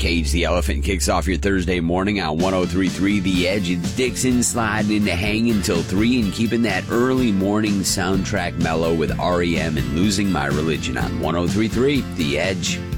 Cage the Elephant kicks off your Thursday morning on 103.3 The Edge. It's Dixon sliding into Hang Until 3 and keeping that early morning soundtrack mellow with REM and Losing My Religion on 103.3 The Edge.